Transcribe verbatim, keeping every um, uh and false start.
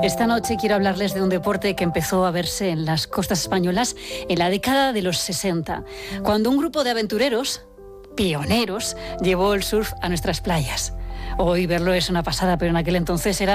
Esta noche quiero hablarles de un deporte que empezó a verse en las costas españolas en la década de los sesenta, cuando un grupo de aventureros, pioneros, llevó el surf a nuestras playas. Hoy verlo es una pasada, pero en aquel entonces era